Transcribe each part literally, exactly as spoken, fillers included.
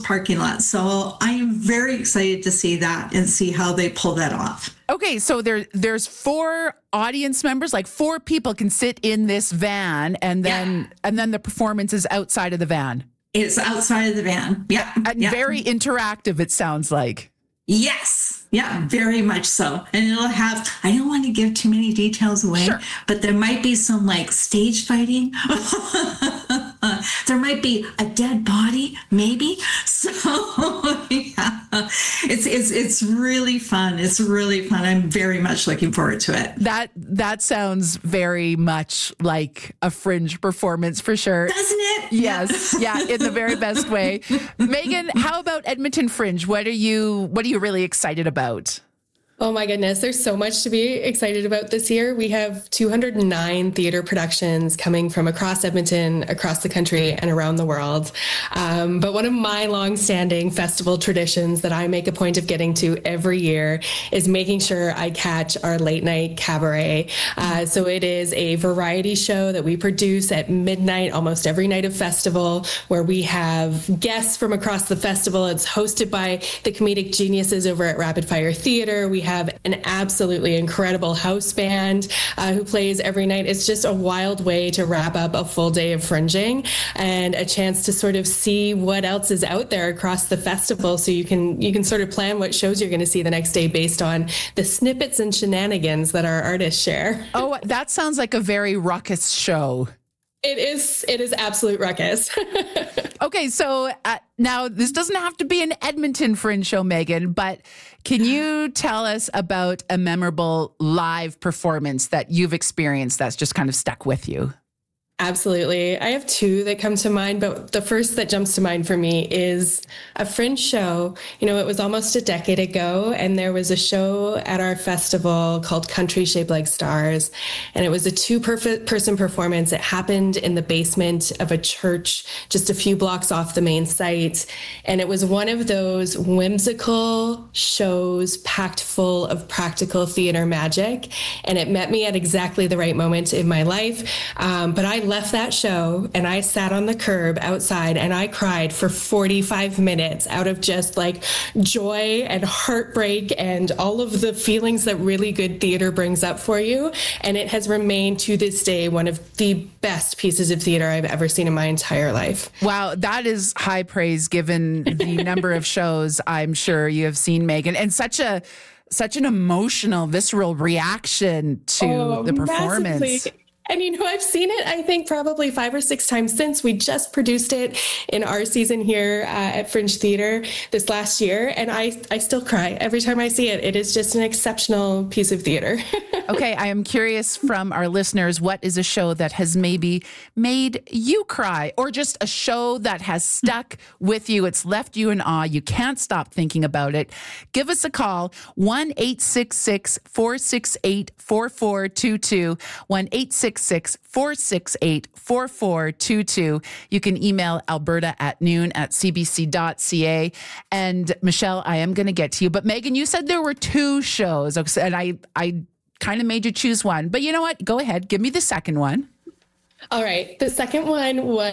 parking lot. So I am very excited to see that and see how they pull that off. Okay, so there there's four audience members, like four people can sit in this van, and then yeah. and then the performance is outside of the van. It's outside of the van. Yeah. And yeah. very interactive, it sounds like. Yes. Yeah, very much so. And it'll have, I don't want to give too many details away, sure. but there might be some like stage fighting. There might be a dead body, maybe. So yeah, it's it's it's really fun. It's really fun. I'm very much looking forward to it. That that sounds very much like a Fringe performance for sure. Doesn't it? Yes. Yeah, in the very best way. Megan, how about Edmonton Fringe? What are you what are you really excited about? Oh my goodness, there's so much to be excited about this year. We have two hundred nine theater productions coming from across Edmonton, across the country, and around the world. Um, but one of my longstanding festival traditions that I make a point of getting to every year is making sure I catch our late night cabaret. Uh, so it is a variety show that we produce at midnight almost every night of festival, where we have guests from across the festival. It's hosted by the comedic geniuses over at Rapid Fire Theatre. We have an absolutely incredible house band uh, who plays every night. It's just a wild way to wrap up a full day of fringing and a chance to sort of see what else is out there across the festival. So you can you can sort of plan what shows you're going to see the next day based on the snippets and shenanigans that our artists share. Oh, that sounds like a very ruckus show. It is. It is absolute ruckus. Okay, so uh, now this doesn't have to be an Edmonton Fringe show, Megan, but can you tell us about a memorable live performance that you've experienced that's just kind of stuck with you? Absolutely. I have two that come to mind, but the first that jumps to mind for me is a Fringe show. You know, it was almost a decade ago, and there was a show at our festival called Country Shaped Like Stars, and it was a two-person performance. It happened in the basement of a church just a few blocks off the main site, and it was one of those whimsical shows packed full of practical theater magic, and it met me at exactly the right moment in my life. Um, but I left that show and I sat on the curb outside and I cried for forty-five minutes out of just like joy and heartbreak and all of the feelings that really good theater brings up for you. And it has remained to this day one of the best pieces of theater I've ever seen in my entire life. Wow, that is high praise given the number of shows I'm sure you have seen, Megan, and such a such an emotional, visceral reaction to oh, the performance. Massively. And, you know, I've seen it, I think, probably five or six times since. We just produced it in our season here uh, at Fringe Theatre this last year. And I, I still cry every time I see it. It is just an exceptional piece of theater. Okay, I am curious from our listeners, what is a show that has maybe made you cry, or just a show that has stuck with you? It's left you in awe. You can't stop thinking about it. Give us a call, one eight six six, four six eight, four four two two, one eight six six, four six eight, four four two two. You can email Alberta at noon at c b c dot c a. And Michelle, I am going to get to you. But Megan, you said there were two shows, and I, I kind of made you choose one. But you know what? Go ahead. Give me the second one. All right. The second one was...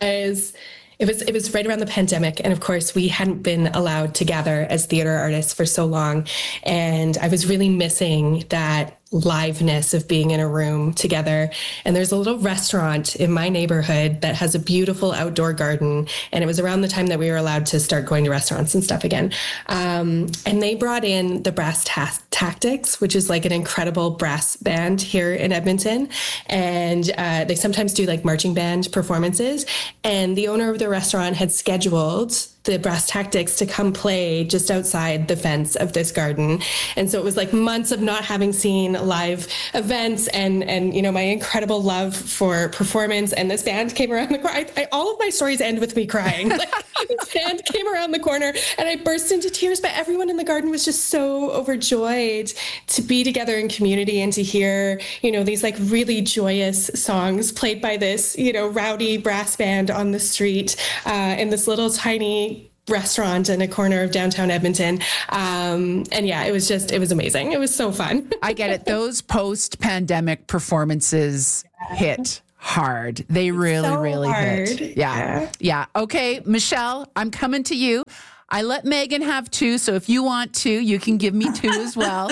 It was it was right around the pandemic. And of course, we hadn't been allowed to gather as theater artists for so long. And I was really missing that liveness of being in a room together. And there's a little restaurant in my neighborhood that has a beautiful outdoor garden. And it was around the time that we were allowed to start going to restaurants and stuff again. Um, and they brought in the Brass Ta- Tactics, which is like an incredible brass band here in Edmonton. And uh, they sometimes do like marching band performances. And the owner of the restaurant had scheduled the Brass Tactics to come play just outside the fence of this garden. And so it was like months of not having seen live events and, and you know, my incredible love for performance. And this band came around the corner. I, I, all of my stories end with me crying. Like, this band came around the corner and I burst into tears, but everyone in the garden was just so overjoyed to be together in community and to hear, you know, these like really joyous songs played by this, you know, rowdy brass band on the street uh, in this little tiny restaurant in a corner of downtown Edmonton. Um, and yeah, it was just, it was amazing. It was so fun. I get it. Those post-pandemic performances hit hard. They really, so really hard. hit. Yeah. Yeah. Yeah. Okay, Michelle, I'm coming to you. I let Megan have two, so if you want two, you can give me two as well.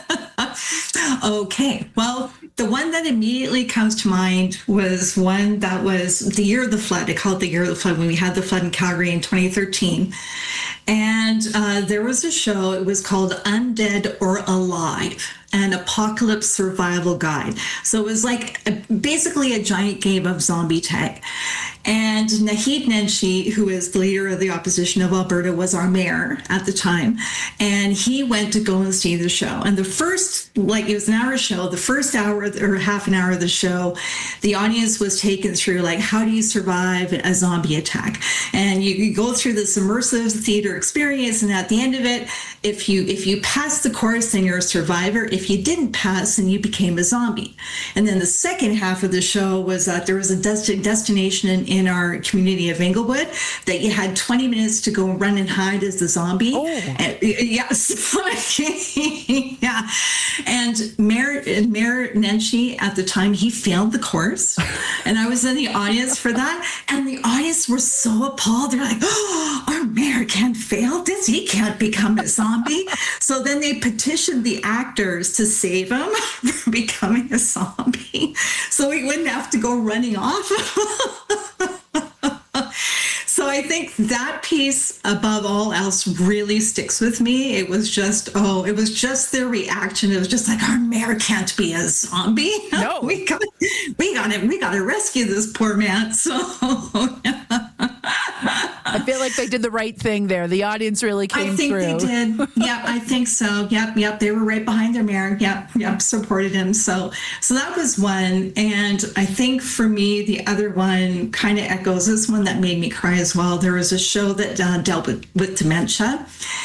Okay. Well, the one that immediately comes to mind was one that was the year of the flood. I call it the year of the flood when we had the flood in Calgary in twenty thirteen. And uh, there was a show, it was called Undead or Alive, an apocalypse survival guide. So it was like a, basically a giant game of zombie tag. And Naheed Nenshi, who is the leader of the opposition of Alberta, was our mayor at the time. And he went to go and see the show. And the first, like it was an hour show, the first hour or half an hour of the show, the audience was taken through like, how do you survive a zombie attack? And you, you go through this immersive theater experience. And at the end of it, if you if you pass the course, then you're a survivor. If you didn't pass, then you became a zombie. And then the second half of the show was that there was a desti- destination in, in our community of Inglewood that you had twenty minutes to go run and hide as the zombie. Oh. And, yes. Yeah. And Mayor, Mayor Nenshi at the time, he failed the course. And I was in the audience for that. And the audience were so appalled. They're like, oh, our mayor can't fail this. He can't become a zombie. So then they petitioned the actors to save him from becoming a zombie so he wouldn't have to go running off. So I think that piece above all else really sticks with me. It was just, oh, it was just their reaction. It was just like, our mayor can't be a zombie. No. we got we got to we got to rescue this poor man. So I feel like they did the right thing there. The audience really came I think through. they did. Yep, I think so. Yep, yep. They were right behind their mayor. Yep, yep. Supported him. So, so that was one. And I think for me, the other one kind of echoes this one that made me cry as well. There was a show that uh, dealt with, with dementia.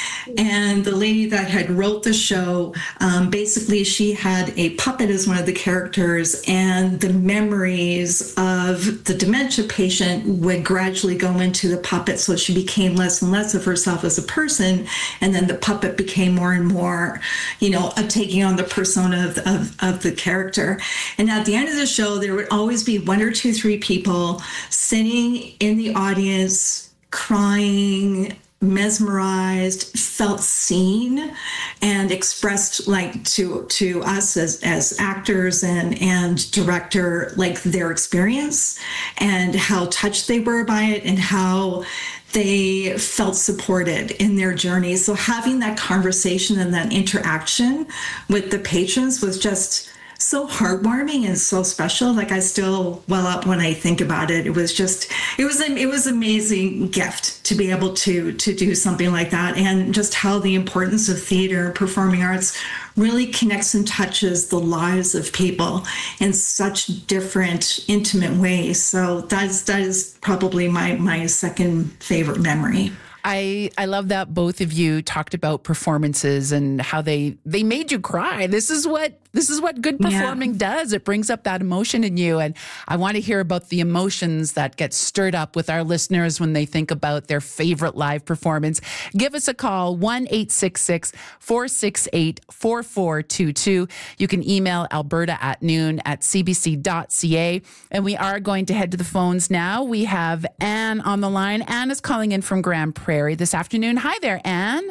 And the lady that had wrote the show, um, basically she had a puppet as one of the characters, and the memories of the dementia patient would gradually go into the puppet. So she became less and less of herself as a person. And then the puppet became more and more, you know, uh, taking on the persona of, of, of the character. And at the end of the show, there would always be one or two, three people sitting in the audience, crying, mesmerized, felt seen, and expressed like to to us as as actors and and director, like their experience and how touched they were by it and how they felt supported in their journey. So having that conversation and that interaction with the patrons was just so heartwarming and so special. Like I still well up when I think about it. It was just, it was an, it was an amazing gift to be able to to do something like that, and just how the importance of theater, performing arts, really connects and touches the lives of people in such different, intimate ways. So that's that is probably my my second favorite memory. I, I love that both of you talked about performances and how they, they made you cry. This is what this is what good performing yeah. does. It brings up that emotion in you. And I want to hear about the emotions that get stirred up with our listeners when they think about their favorite live performance. Give us a call, one eight six six, four six eight, four four two two. You can email alberta at noon at c b c dot c a. And we are going to head to the phones now. We have Anne on the line. Anne is calling in from Grand Prairie this afternoon. Hi there, Anne.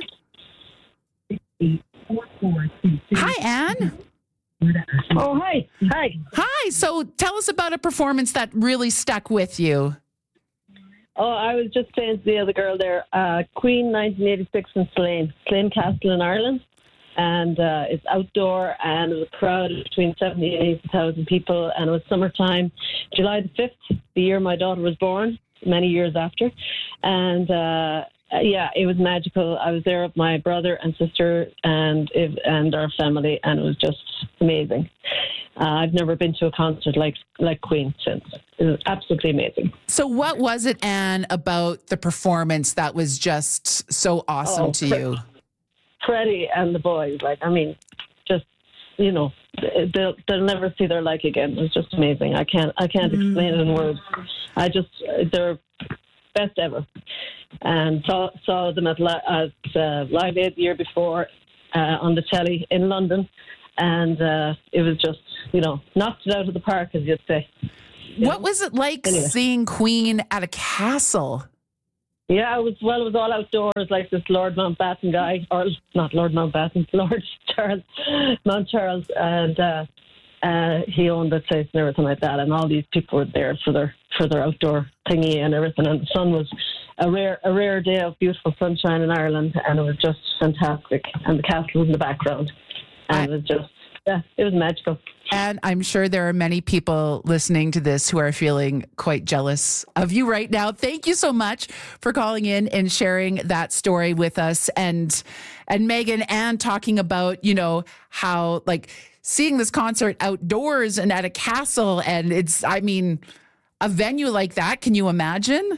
Hi, Anne. Oh, hi. Hi. Hi. So tell us about a performance that really stuck with you. Oh, I was just saying to the other girl there, uh, Queen nineteen eighty-six in Slane, Slane Castle in Ireland. And uh, it's outdoor, and it was a crowd of between seventy and eighty thousand people, and it was summertime, July the fifth, the year my daughter was born, many years after. And uh, yeah, it was magical. I was there with my brother and sister and it, and our family, and it was just amazing. Uh, I've never been to a concert like like Queen since. It was absolutely amazing. So what was it, Anne, about the performance that was just so awesome oh, to Fre- you? Freddie and the boys, like, I mean, just, you know, they'll they'll never see their like again. It was just amazing. I can't I can't mm. explain it in words. I just, they're best ever. And saw saw them at, at uh, Live Aid the year before uh, on the telly in London. And uh, it was just, you know, knocked it out of the park, as you'd say. What know? was it like anyway. seeing Queen at a castle? Yeah, it was, well, it was all outdoors, like this Lord Mountbatten guy, or not Lord Mountbatten, Lord Charles, Mount Charles, and uh, uh, he owned the place and everything like that, and all these people were there for their for their outdoor thingy and everything, and the sun was a rare a rare day of beautiful sunshine in Ireland, and it was just fantastic, and the castle was in the background, and I- it was just, yeah, it was magical. And I'm sure there are many people listening to this who are feeling quite jealous of you right now. Thank you so much for calling in and sharing that story with us. And and Megan, and talking about, you know, how like seeing this concert outdoors and at a castle. And it's, I mean, a venue like that. Can you imagine?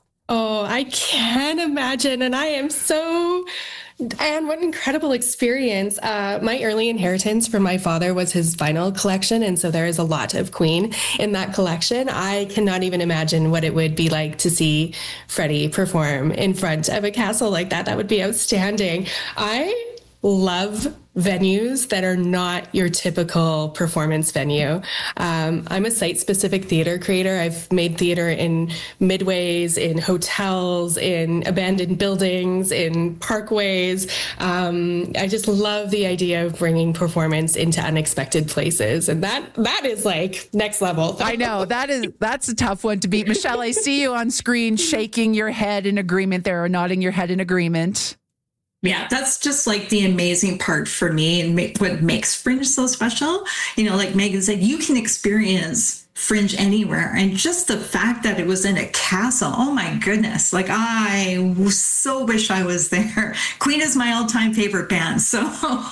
Oh, I can imagine. And I am so, and what an incredible experience. Uh, my early inheritance from my father was his vinyl collection. And so there is a lot of Queen in that collection. I cannot even imagine what it would be like to see Freddie perform in front of a castle like that. That would be outstanding. I love venues that are not your typical performance venue. Um, I'm a site-specific theater creator. I've made theater in midways, in hotels, in abandoned buildings, in parkways. Um, I just love the idea of bringing performance into unexpected places. And that that is like next level. I know. That is, that's a tough one to beat. Michelle, I see you on screen shaking your head in agreement there, or nodding your head in agreement. Yeah, that's just like the amazing part for me, and make, what makes Fringe so special. You know, like Megan said, you can experience Fringe anywhere. And just the fact that it was in a castle, oh my goodness. Like, I so wish I was there. Queen is my all-time favorite band. So,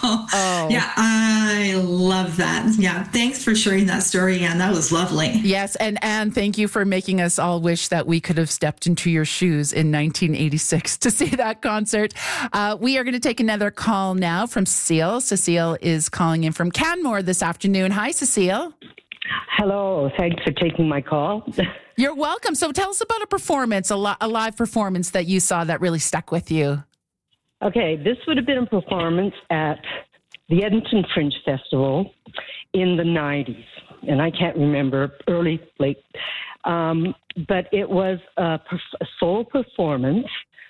oh. yeah, I love that. Yeah, thanks for sharing that story, Anne. That was lovely. Yes, and Anne, thank you for making us all wish that we could have stepped into your shoes in nineteen eighty-six to see that concert. Uh, we are going to take another call now from Cecile. Cecile is calling in from Canmore this afternoon. Hi, Cecile. Hello. Thanks for taking my call. You're welcome. So tell us about a performance, a, li- a live performance that you saw that really stuck with you. Okay. This would have been a performance at the Edmonton Fringe Festival in the nineties. And I can't remember, early, late. Um, but it was a, perf- a solo performance,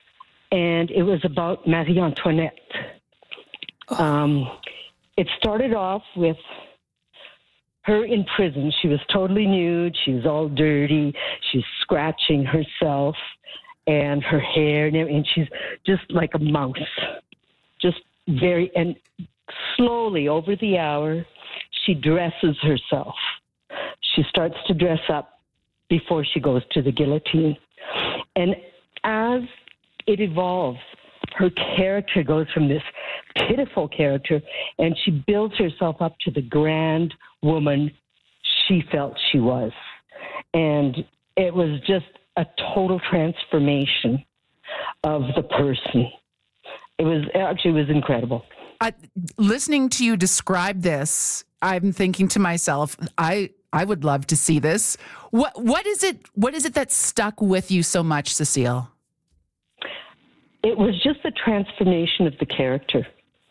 and it was about Marie Antoinette. Um, it started off with her in prison. She was totally nude. She was all dirty. She's scratching herself and her hair, and, and she's just like a mouse. Just very, and slowly over the hour, she dresses herself. She starts to dress up before she goes to the guillotine. And as it evolves, her character goes from this pitiful character, and she builds herself up to the grand woman she felt she was. And it was just a total transformation of the person. It was actually it was incredible. Uh, listening to you describe this, I'm thinking to myself, I I would love to see this. What what is it? What is it that stuck with you so much, Cecile? It was just the transformation of the character.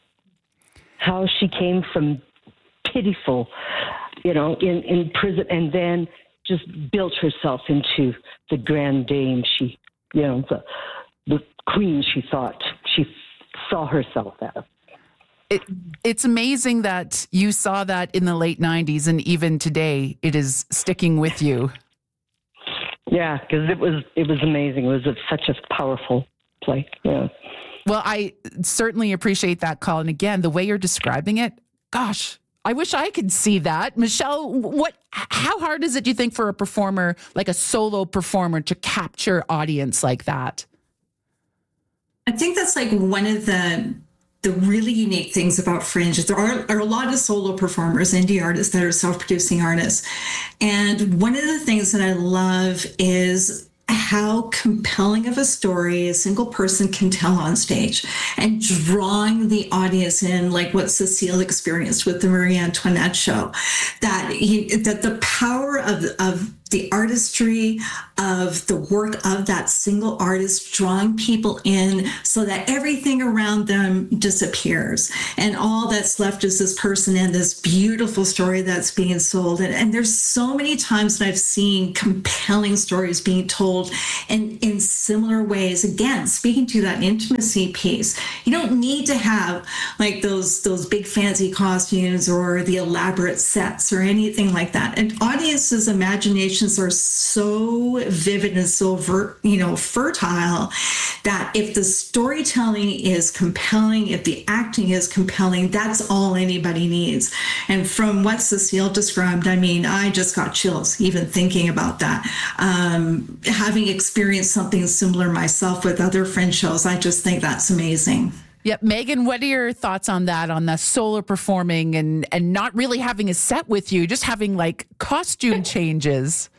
How she came from pitiful, you know, in, in prison, and then just built herself into the grand dame she, you know, the, the queen she thought she saw herself as. It, it's amazing that you saw that in the late nineties, and even today it is sticking with you. Yeah, because it was, it was amazing. It was a, such a powerful play. Yeah. Well, I certainly appreciate that call. And again, the way you're describing it, gosh, I wish I could see that. Michelle, what? How hard is it, do you think, for a performer, like a solo performer, to capture audience like that? I think that's like one of the the really unique things about Fringe. Is there are, are a lot of solo performers, indie artists that are self-producing artists. And one of the things that I love is how compelling of a story a single person can tell on stage, and drawing the audience in, like what Cecile experienced with the Marie Antoinette show, that he, that the power of, of the artistry of the work of that single artist, drawing people in so that everything around them disappears. And all that's left is this person and this beautiful story that's being sold. And, and there's so many times that I've seen compelling stories being told in, in similar ways. Again, speaking to that intimacy piece, you don't need to have like those, those big fancy costumes or the elaborate sets or anything like that. And audiences' imaginations are so vivid and so ver- you know fertile that if the storytelling is compelling, if the acting is compelling, that's all anybody needs. And from what Cecile described, I mean, I just got chills even thinking about that. Um, having experienced something similar myself with other Fringe shows, I just think that's amazing. Yep. Megan, what are your thoughts on that, on the solo performing and, and not really having a set with you, just having like costume changes?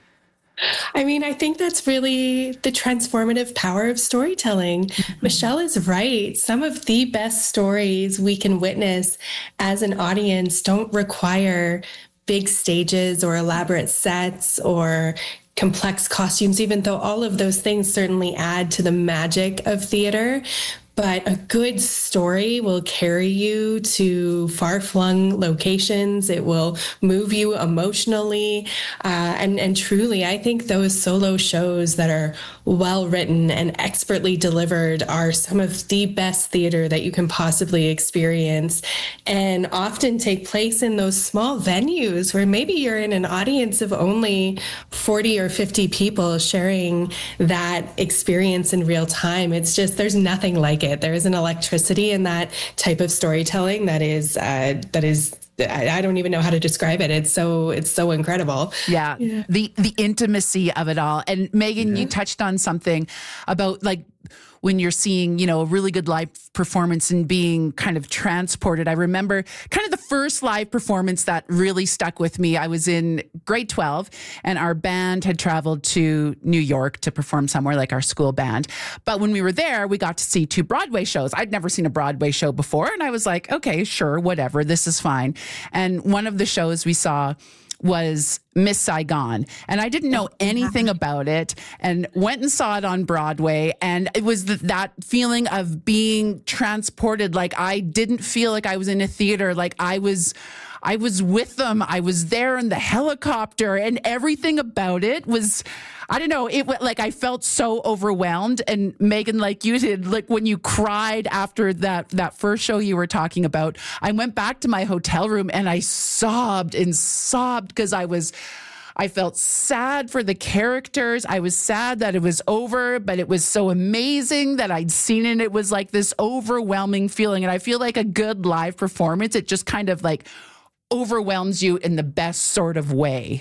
I mean, I think that's really the transformative power of storytelling. Mm-hmm. Michelle is right. Some of the best stories we can witness as an audience don't require big stages or elaborate sets or complex costumes, even though all of those things certainly add to the magic of theater. But a good story will carry you to far-flung locations. It will move you emotionally. Uh, and, and truly, I think those solo shows that are well-written and expertly delivered are some of the best theater that you can possibly experience, and often take place in those small venues where maybe you're in an audience of only forty or fifty people sharing that experience in real time. It's just, there's nothing like it. There is an electricity in that type of storytelling that is uh, that is I don't even know how to describe it. It's so it's so incredible. Yeah, yeah. the the intimacy of it all. And Megan, yeah. you touched on something about like when you're seeing, you know, a really good live performance and being kind of transported. I remember kind of the first live performance that really stuck with me. I was in grade twelve and our band had traveled to New York to perform somewhere, like our school band. But when we were there, we got to see two Broadway shows. I'd never seen a Broadway show before. And I was like, okay, sure, whatever. This is fine. And one of the shows we saw was Miss Saigon. And I didn't know anything about it and went and saw it on Broadway. And it was th- that feeling of being transported. Like I didn't feel like I was in a theater. Like I was, I was with them. I was there in the helicopter and everything about it was, I don't know. It went like I felt so overwhelmed. And Megan, like you did, like when you cried after that that first show you were talking about, I went back to my hotel room and I sobbed and sobbed because I was, I felt sad for the characters. I was sad that it was over, but it was so amazing that I'd seen it. It was like this overwhelming feeling. And I feel like a good live performance, it just kind of like overwhelms you in the best sort of way.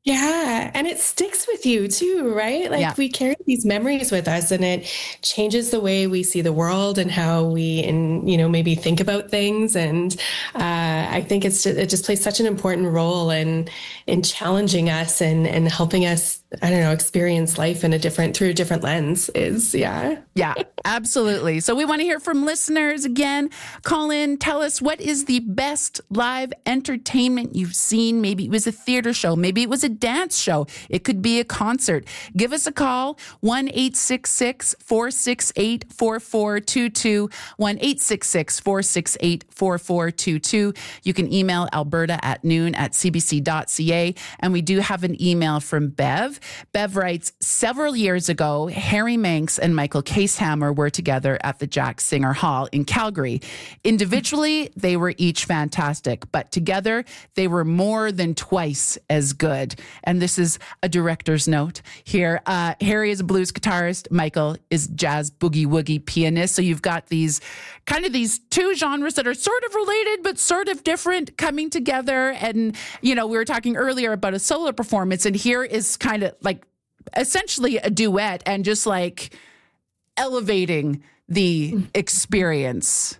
Yeah. And it sticks with you too, right? Like yeah. we carry these memories with us and it changes the way we see the world and how we, and, you know, maybe think about things. And uh, I think it's just, it just plays such an important role in, in challenging us and, and helping us, I don't know, experience life in a different, through a different lens is, yeah. Yeah, absolutely. So we want to hear from listeners again. Call in, tell us what is the best live entertainment you've seen. Maybe it was a theater show. Maybe it was a dance show. It could be a concert. Give us a call, one eight six six, four six eight, four four two two, one eight six six, four six eight, four four two two. You can email Alberta at noon at c b c dot c a. And we do have an email from Bev. Bev writes, several years ago, Harry Manx and Michael Casehammer were together at the Jack Singer Hall in Calgary. Individually, they were each fantastic, but together, they were more than twice as good. And this is a director's note here. Uh, Harry is a blues guitarist. Michael is jazz boogie woogie pianist. So you've got these kind of these two genres that are sort of related, but sort of different coming together. And, you know, we were talking earlier about a solo performance, and here is kind of like essentially a duet and just like elevating the experience.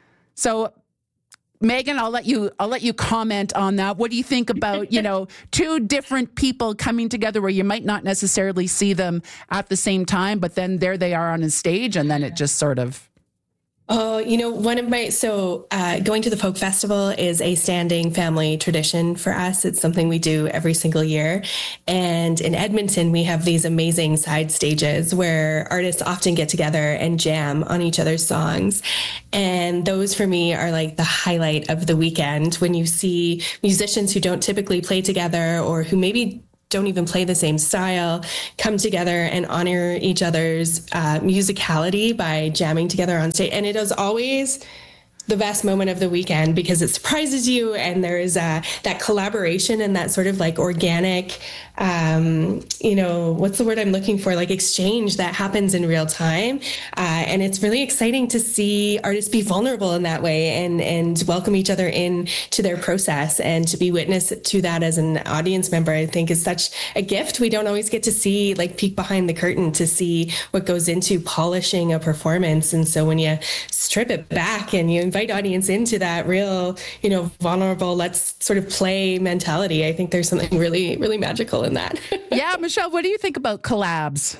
So Megan, I'll let you I'll let you comment on that. What do you think about, you know, two different people coming together where you might not necessarily see them at the same time, but then there they are on a stage and then it just sort of Oh, you know, one of my, so uh, going to the folk festival is a standing family tradition for us. It's something we do every single year. And in Edmonton, we have these amazing side stages where artists often get together and jam on each other's songs. And those for me are like the highlight of the weekend, when you see musicians who don't typically play together or who maybe don't even play the same style, come together and honor each other's uh, musicality by jamming together on stage. And it is always the best moment of the weekend because it surprises you, and there is uh, that collaboration and that sort of like organic, um, you know, what's the word I'm looking for? Like exchange that happens in real time. Uh, and it's really exciting to see artists be vulnerable in that way and, and welcome each other in to their process, and to be witness to that as an audience member, I think is such a gift. We don't always get to see, like, peek behind the curtain to see what goes into polishing a performance. And so when you strip it back and you invite audience into that real, you know, vulnerable, let's sort of play mentality, I think there's something really, really magical in that. Yeah, Michelle, what do you think about collabs?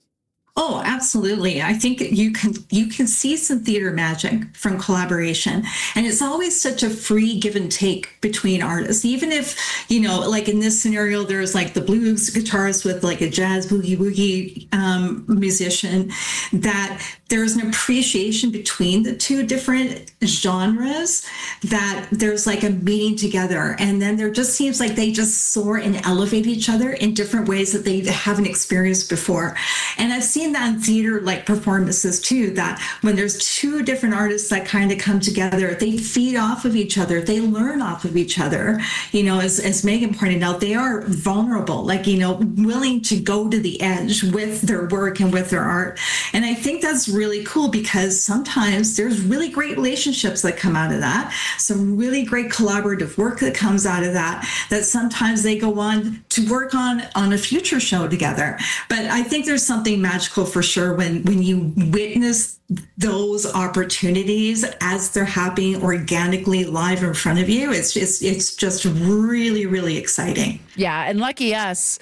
Oh, absolutely. I think you can you can see some theater magic from collaboration. And it's always such a free give and take between artists. Even if, you know, like in this scenario, there's like the blues guitarist with like a jazz boogie woogie um, musician, that there's an appreciation between the two different genres, that there's like a meeting together. And then there just seems like they just soar and elevate each other in different ways that they haven't experienced before. And I've seen that in theater like performances too, that when there's two different artists that kind of come together, they feed off of each other, they learn off of each other. You know, as, as Megan pointed out, they are vulnerable, like, you know, willing to go to the edge with their work and with their art. And I think that's really cool, because sometimes there's really great relationships that come out of that, some really great collaborative work that comes out of that, that sometimes they go on to work on on a future show together. But I think there's something magical for sure when when you witness those opportunities as they're happening organically live in front of you. It's just it's just really, really exciting. Yeah, and lucky us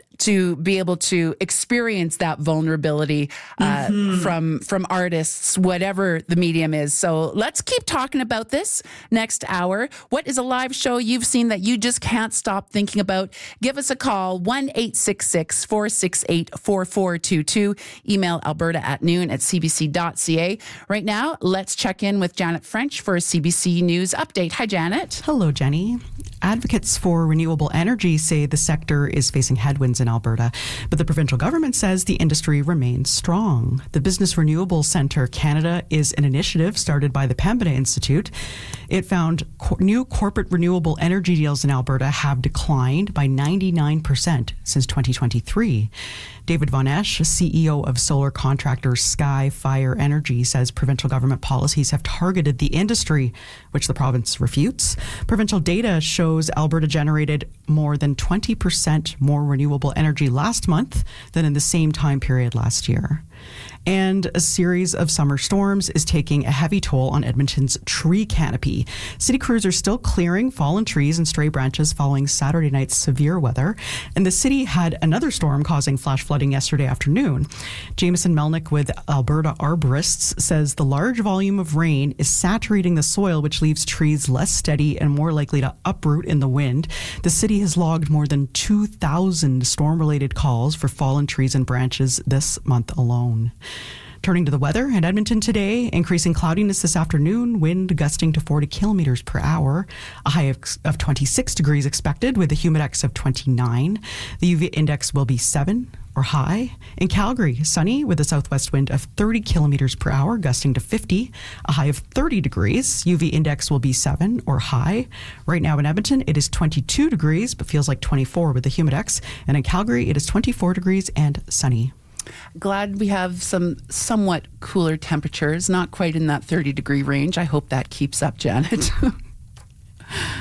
to be able to experience that vulnerability uh, mm-hmm. from from artists, whatever the medium is. So let's keep talking about this next hour. What is a live show you've seen that you just can't stop thinking about? Give us a call, one eight six six, four six eight, four four two two. Email alberta at noon at c b c dot c a. Right now, let's check in with Janet French for a C B C News update. Hi, Janet. Hello, Jenny. Advocates for renewable energy say the sector is facing headwinds in Alberta, but the provincial government says the industry remains strong. The Business Renewable Centre Canada is an initiative started by the Pembina Institute. It found co- new corporate renewable energy deals in Alberta have declined by ninety-nine percent since twenty twenty-three. David Von Esch, C E O of solar contractor Sky Fire Energy, says provincial government policies have targeted the industry, which the province refutes. Provincial data shows Alberta generated more than twenty percent more renewable energy last month than in the same time period last year. And a series of summer storms is taking a heavy toll on Edmonton's tree canopy. City crews are still clearing fallen trees and stray branches following Saturday night's severe weather. And the city had another storm causing flash flooding yesterday afternoon. Jameson Melnick with Alberta Arborists says the large volume of rain is saturating the soil, which leaves trees less steady and more likely to uproot in the wind. The city has logged more than two thousand storm-related calls for fallen trees and branches this month alone. Turning to the weather in Edmonton today, increasing cloudiness this afternoon, wind gusting to forty kilometers per hour, a high of, of twenty-six degrees expected with a humidex of twenty-nine. The U V index will be seven or high. In Calgary, sunny with a southwest wind of thirty kilometers per hour, gusting to fifty, a high of thirty degrees. U V index will be seven or high. Right now in Edmonton, it is twenty-two degrees, but feels like twenty-four with the humidex. And in Calgary, it is twenty-four degrees and sunny. Glad we have some somewhat cooler temperatures, not quite in that thirty degree range. I hope that keeps up, Janet.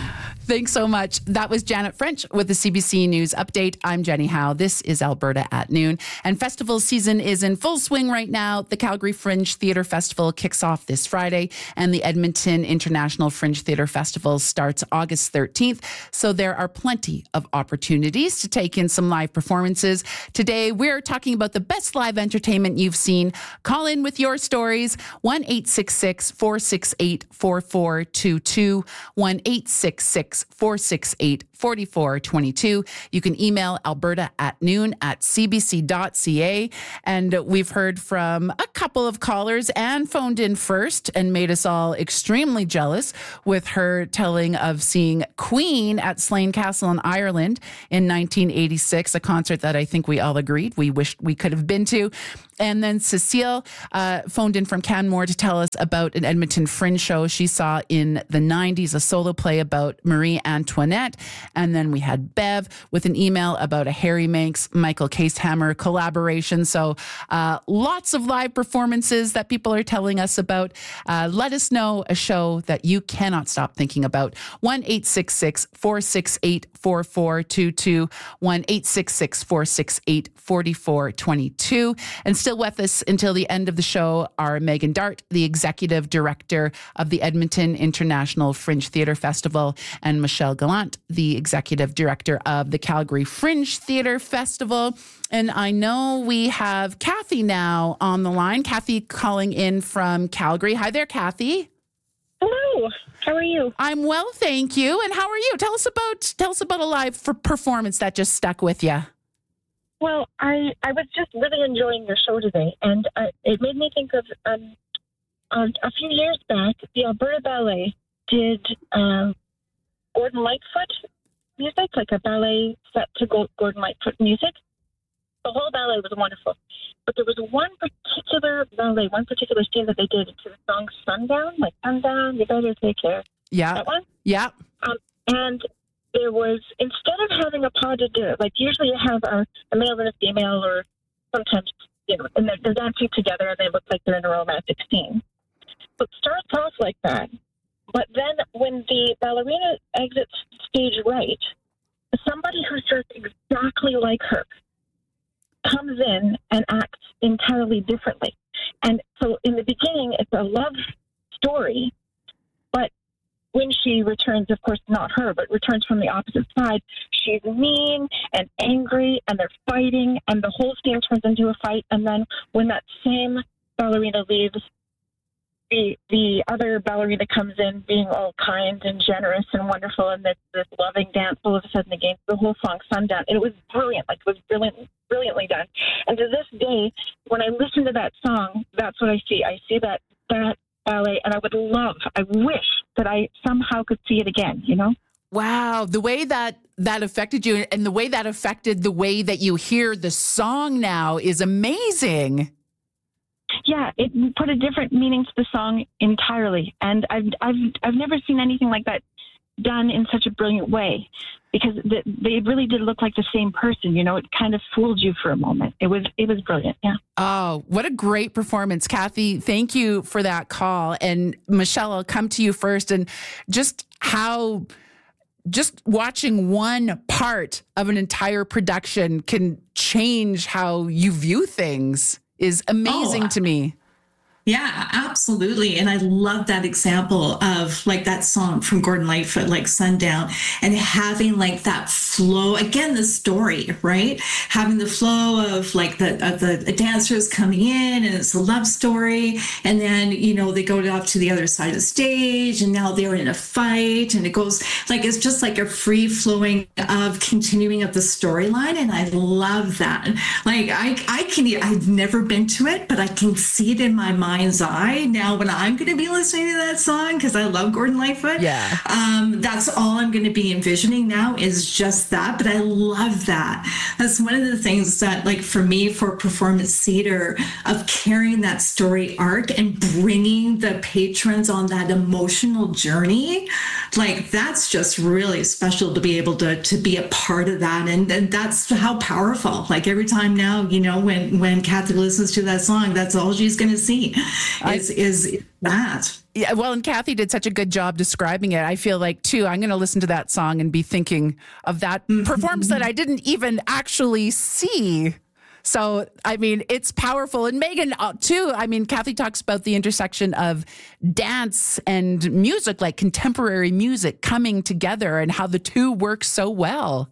Thanks so much. That was Janet French with the C B C News Update. I'm Jenny Howe. This is Alberta at Noon. And festival season is in full swing right now. The Calgary Fringe Theatre Festival kicks off this Friday, and the Edmonton International Fringe Theatre Festival starts August thirteenth. So there are plenty of opportunities to take in some live performances. Today, we're talking about the best live entertainment you've seen. Call in with your stories. one eight six six, four six eight, four four two two. one eight six six, four six eight, four four two two. You can email alberta at noon at c b c dot c a. And we've heard from a couple of callers. Anne phoned in first and made us all extremely jealous with her telling of seeing Queen at Slane Castle in Ireland in nineteen eighty-six, a concert that I think we all agreed we wished we could have been to. And then Cecile uh, phoned in from Canmore to tell us about an Edmonton Fringe show she saw in the nineties, a solo play about Marie Antoinette. And then we had Bev with an email about a Harry Manx, Michael Casehammer collaboration. So uh, lots of live performances that people are telling us about. Uh, let us know a show that you cannot stop thinking about. one eight six six, four six eight, four four two two. one eight six six, four six eight, four four two two. And still with us until the end of the show are Megan Dart, the executive director of the Edmonton International Fringe Theatre Festival, and Michelle Gallant, the executive director of the Calgary Fringe Theatre Festival. And I know we have Kathy now on the line. Kathy calling in from Calgary. Hi there, Kathy. Hello. How are you? I'm well, thank you. And how are you? Tell us about tell us about a live for performance that just stuck with you. Well, I, I was just really enjoying your show today, and uh, it made me think of um, um, a few years back, the Alberta Ballet did uh, Gordon Lightfoot music, like a ballet set to Gordon Lightfoot music. The whole ballet was wonderful, but there was one particular ballet, one particular scene that they did to the song Sundown, like Sundown, you better take care. Yeah. That one? Yeah. Um, and there was, instead of having a pas de deux, like usually you have a, a male and a female, or sometimes, you know, and they're, they're dancing together and they look like they're in a romantic scene. So it starts off like that, but then when the ballerina exits stage right, somebody who's dressed exactly like her comes in and acts entirely differently. And so in the beginning, it's a love story, but when she returns, of course, not her, but returns from the opposite side, she's mean and angry, and they're fighting, and the whole scene turns into a fight. And then when that same ballerina leaves, the the other ballerina comes in being all kind and generous and wonderful, and this, this loving dance all of a sudden against the whole song Sundown. And it was brilliant, like it was brilliant, brilliantly done. And to this day, when I listen to that song, that's what I see. I see that that ballet, and I would love, I wish that I somehow could see it again, you know? Wow. The way that that affected you and the way that affected the way that you hear the song now is amazing. Yeah, it put a different meaning to the song entirely. And I've, I've, I've never seen anything like that done in such a brilliant way, because the, they really did look like the same person. You know, it kind of fooled you for a moment. It was, it was brilliant. Yeah. Oh, what a great performance, Kathy. Thank you for that call. And Michelle, I'll come to you first. And just how, just watching one part of an entire production can change how you view things is amazing oh. to me. Yeah, absolutely. And I love that example of like that song from Gordon Lightfoot, like Sundown, and having like that flow, again, the story, right? Having the flow of like the, of the dancers coming in, and it's a love story. And then, you know, they go off to the other side of the stage, and now they're in a fight, and it goes like, it's just like a free flowing of continuing of the storyline. And I love that. Like I, I can, I've never been to it, but I can see it in my mind. Eye now when I'm going to be listening to that song, because I love Gordon Lightfoot. Yeah, um, that's all I'm going to be envisioning now is just that. But I love that. That's one of the things that, like for me, for performance theater, of carrying that story arc and bringing taking the patrons on that emotional journey, like that's just really special to be able to to be a part of that. And, and that's how powerful, like every time now, you know, when, when Kathy listens to that song, that's all she's going to see is, I, is that. Yeah, well, and Kathy did such a good job describing it. I feel like, too, I'm going to listen to that song and be thinking of that mm-hmm. performance that I didn't even actually see. So, I mean, it's powerful. And Megan, uh, too, I mean, Kathy talks about the intersection of dance and music, like contemporary music coming together and how the two work so well.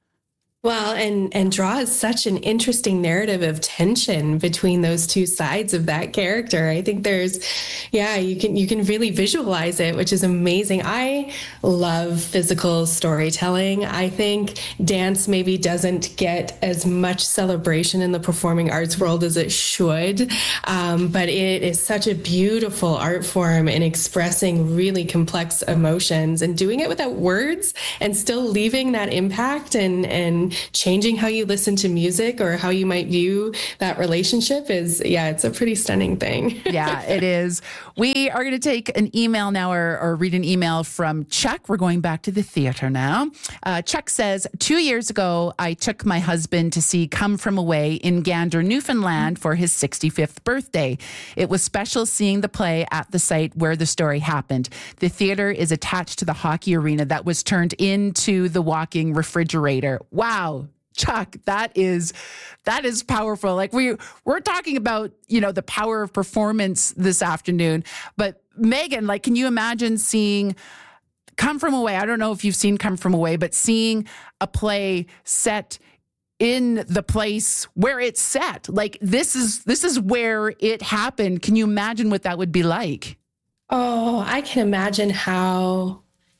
Well, and and draws such an interesting narrative of tension between those two sides of that character. I think there's, yeah, you can you can really visualize it, which is amazing. I love physical storytelling. I think dance maybe doesn't get as much celebration in the performing arts world as it should, um, but it is such a beautiful art form in expressing really complex emotions and doing it without words and still leaving that impact and and changing how you listen to music or how you might view that relationship is, yeah, it's a pretty stunning thing. Yeah, it is. We are going to take an email now or, or read an email from Chuck. We're going back to the theater now. Uh, Chuck says, two years ago, I took my husband to see Come From Away in Gander, Newfoundland for his sixty-fifth birthday. It was special seeing the play at the site where the story happened. The theater is attached to the hockey arena that was turned into the walking refrigerator. Wow. Chuck, that is that is powerful. Like we we're talking about, you know, the power of performance this afternoon. But Megan, like, can you imagine seeing Come From Away? I don't know if you've seen Come From Away, but seeing a play set in the place where it's set. Like this is this is where it happened. Can you imagine what that would be like? Oh, I can imagine how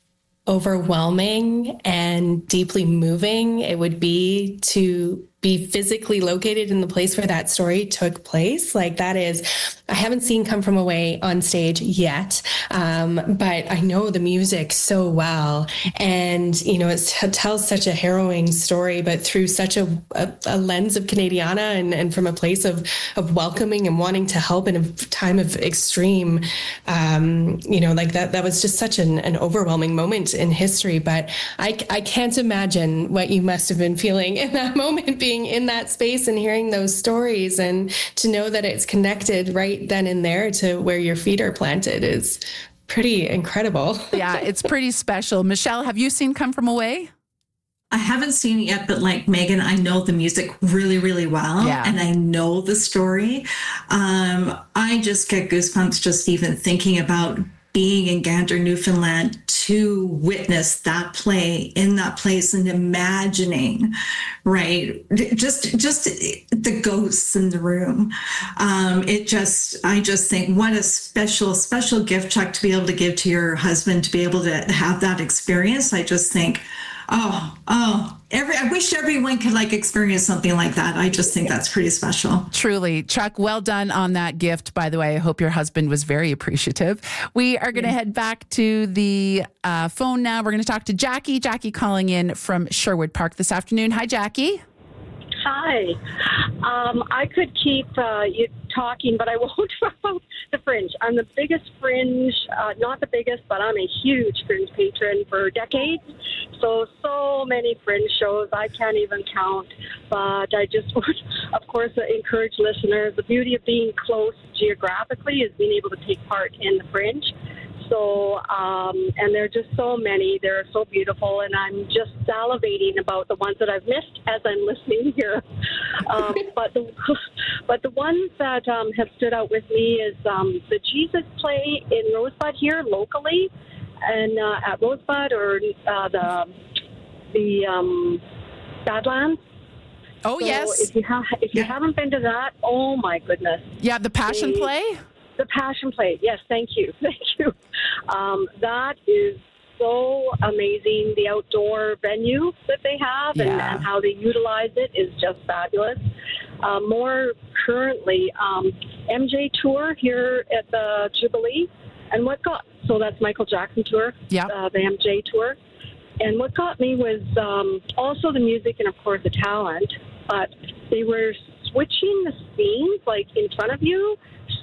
overwhelming and deeply moving it would be to be physically located in the place where that story took place. Like that is, I haven't seen Come From Away on stage yet, um, but I know the music so well. And, you know, it's, it tells such a harrowing story, but through such a, a, a lens of Canadiana and, and from a place of, of welcoming and wanting to help in a time of extreme, um, you know, like that, that was just such an, an overwhelming moment in history. But I, I can't imagine what you must have been feeling in that moment, being in that space and hearing those stories, and to know that it's connected right then and there to where your feet are planted is pretty incredible. Yeah, it's pretty special. Michelle, have you seen Come From Away? I haven't seen it yet, but like Megan, I know the music really, really well. Yeah. And I know the story. Um, I just get goosebumps just even thinking about being in Gander, Newfoundland, to witness that play in that place and imagining, right? Just, just the ghosts in the room. Um, it just, I just think what a special, special gift, Chuck, to be able to give to your husband, to be able to have that experience. I just think, oh, oh, every, I wish everyone could like experience something like that. I just think that's pretty special. Truly. Chuck, well done on that gift, by the way. I hope your husband was very appreciative. We are going to yeah. head back to the uh, phone now. We're going to talk to Jackie. Jackie calling in from Sherwood Park this afternoon. Hi, Jackie. Hi. Um, I could keep uh, you talking, but I won't about the Fringe. I'm the biggest Fringe, uh, not the biggest, but I'm a huge Fringe patron for decades. So, so many Fringe shows, I can't even count. But I just would, of course, encourage listeners. The beauty of being close geographically is being able to take part in the Fringe. So, um, and there are just so many. They're so beautiful, and I'm just salivating about the ones that I've missed as I'm listening here. Um, but the but the ones that um, have stood out with me is um, the Jesus play in Rosebud here locally, and uh, at Rosebud or uh, the the um, Badlands. Oh so yes. If you ha- if you yeah. haven't been to that, oh my goodness. Yeah, the Passion they, Play. The Passion Play, yes, thank you, thank you. Um, that is so amazing. The outdoor venue that they have and, yeah. and how they utilize it is just fabulous. Uh, more currently, um, M J Tour here at the Jubilee, and what got, so that's Michael Jackson Tour, yeah. uh, the M J Tour. And what got me was um, also the music and, of course, the talent, but they were switching the scenes, like, in front of you,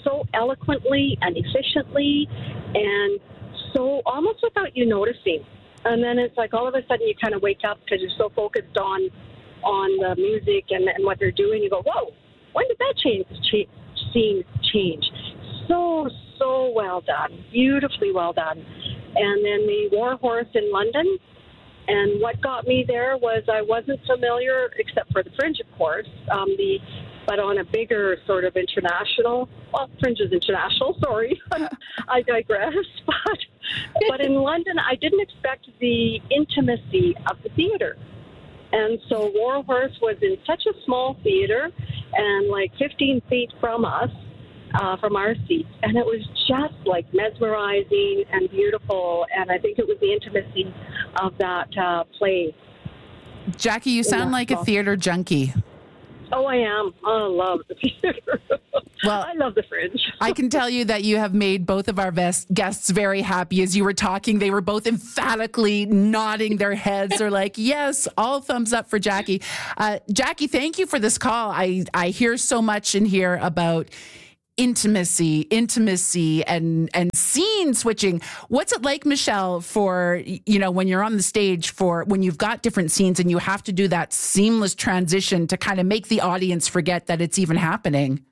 so eloquently and efficiently and so almost without you noticing. And then it's like all of a sudden you kind of wake up because you're so focused on on the music and, and what they're doing. You go, whoa, when did that change, change scene change? So, so well done. Beautifully well done. And then the War Horse in London. And what got me there was I wasn't familiar, except for the Fringe, of course, um, the but on a bigger sort of international, well, Fringe is international, sorry, I digress. But, but in London, I didn't expect the intimacy of the theater. And so War Horse was in such a small theater and like fifteen feet from us, uh, from our seats. And it was just like mesmerizing and beautiful. And I think it was the intimacy of that uh, play. Jackie, you sound like a theater junkie. Oh, I am. I love the theater. Well, I love the Fringe. I can tell you that you have made both of our best guests very happy. As you were talking, they were both emphatically nodding their heads or like, yes, all thumbs up for Jackie. Uh, Jackie, thank you for this call. I, I hear so much in here about intimacy, intimacy and, and scene switching. What's it like, Michelle, for, you know, when you're on the stage for when you've got different scenes and you have to do that seamless transition to kind of make the audience forget that it's even happening?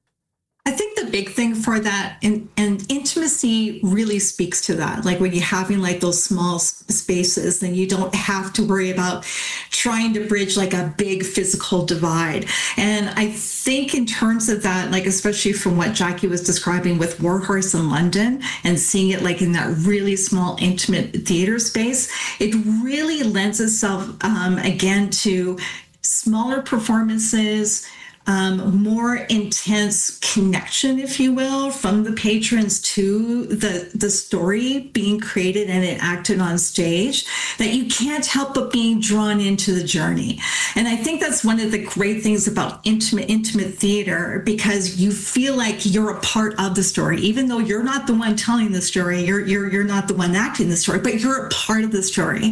I think the big thing for that, and, and intimacy really speaks to that. Like when you're having like those small spaces, then you don't have to worry about trying to bridge like a big physical divide. And I think in terms of that, like especially from what Jackie was describing with War Horse in London and seeing it like in that really small, intimate theater space, it really lends itself um, again to smaller performances, Um, more intense connection, if you will, from the patrons to the, the story being created and enacted on stage, that you can't help but being drawn into the journey. And I think that's one of the great things about intimate, intimate theater, because you feel like you're a part of the story, even though you're not the one telling the story, you're, you're, you're not the one acting the story, but you're a part of the story.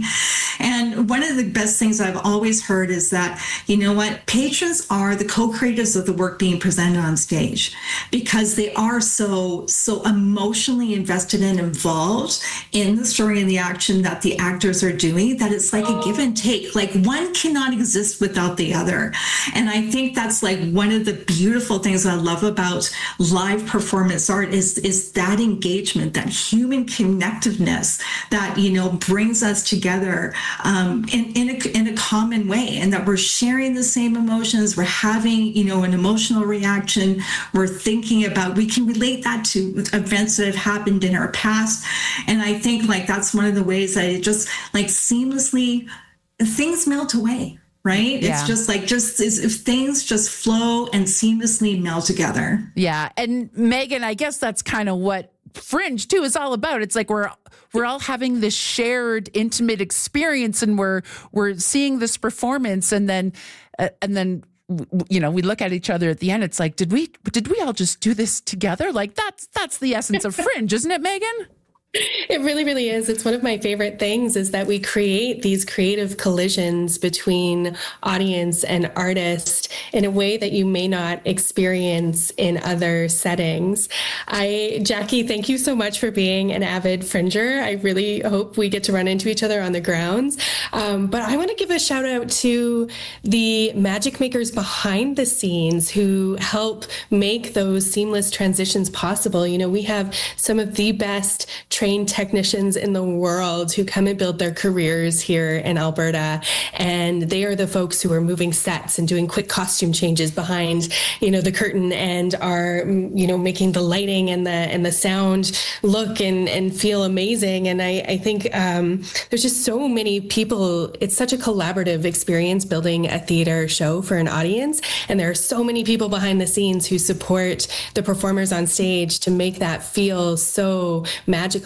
And one of the best things I've always heard is that, you know what, patrons are the co-creators creators of the work being presented on stage, because they are so so emotionally invested and involved in the story and the action that the actors are doing, that it's like a give and take. Like one cannot exist without the other. And I think that's like one of the beautiful things I love about live performance art is is that engagement, that human connectiveness that, you know, brings us together um, in in a, in a common way, and that we're sharing the same emotions, we're having, you know, an emotional reaction, we're thinking about, we can relate that to events that have happened in our past. And I think like that's one of the ways that it just like seamlessly, things melt away, right? Yeah. It's just like, just if things just flow and seamlessly meld together. Yeah. And Megan, I guess that's kind of what Fringe too is all about. It's like we're we're all having this shared intimate experience, and we're we're seeing this performance, and then uh, and then you know, we look at each other at the end. It's like, did we did we all just do this together? Like that's that's the essence of Fringe, isn't it, Megan? It really, really is. It's one of my favorite things, is that we create these creative collisions between audience and artist in a way that you may not experience in other settings. I, Jackie, thank you so much for being an avid Fringer. I really hope we get to run into each other on the grounds. Um, but I want to give a shout out to the magic makers behind the scenes who help make those seamless transitions possible. You know, we have some of the best trained technicians in the world who come and build their careers here in Alberta. And they are the folks who are moving sets and doing quick costume changes behind, you know, the curtain, and are, you know, making the lighting and the and the sound look and, and feel amazing. And I, I think um, there's just so many people. It's such a collaborative experience building a theater show for an audience. And there are so many people behind the scenes who support the performers on stage to make that feel so magical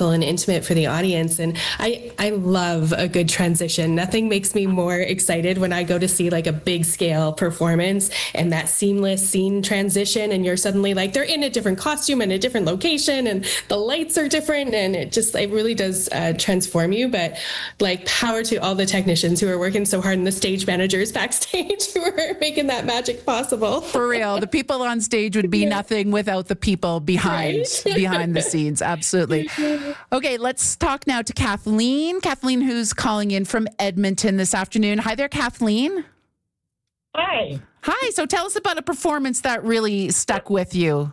meaningful and intimate for the audience. And I, I love a good transition. Nothing makes me more excited when I go to see like a big scale performance and that seamless scene transition, and you're suddenly like, they're in a different costume and a different location and the lights are different, and it just, it really does uh, transform you. But like, power to all the technicians who are working so hard and the stage managers backstage who are making that magic possible. For real, the people on stage would be nothing without the people behind Right? behind the scenes. Absolutely. Okay, let's talk now to Kathleen. Kathleen, who's calling in from Edmonton this afternoon. Hi there, Kathleen. Hi. Hi. So tell us about a performance that really stuck with you.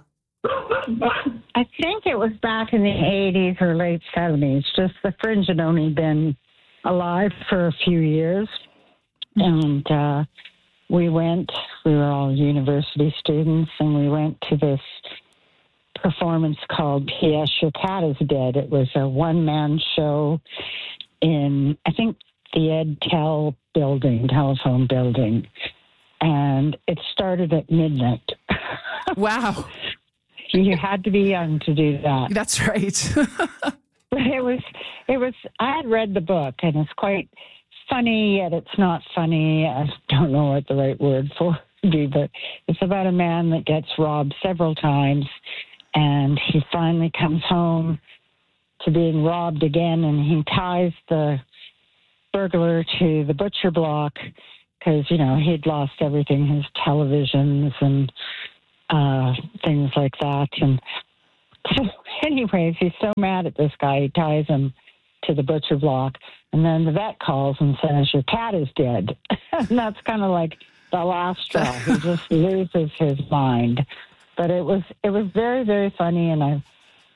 I think it was back in the eighties or late seventies. Just the Fringe had only been alive for a few years. And uh, we went, we were all university students, and we went to this performance called P S Your Cat is Dead. It was a one-man show in, I think, the Ed Tel building, telephone building. And it started at midnight. Wow. You had to be young to do that. That's right. But it was, it was, I had read the book, and it's quite funny, yet it's not funny. I don't know what the right word for it would be, but it's about a man that gets robbed several times, and he finally comes home to being robbed again, and he ties the burglar to the butcher block because, you know, he'd lost everything, his televisions and uh, things like that. And so anyways, he's so mad at this guy, he ties him to the butcher block. And then the vet calls and says, your cat is dead. And that's kind of like the last straw. He just loses his mind. But it was it was very, very funny, and I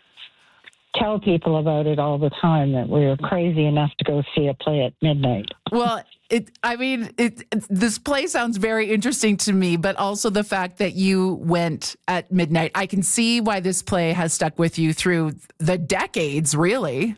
tell people about it all the time, that we were crazy enough to go see a play at midnight. Well, it, I mean, it, it, this play sounds very interesting to me, but also the fact that you went at midnight. I can see why this play has stuck with you through the decades, really.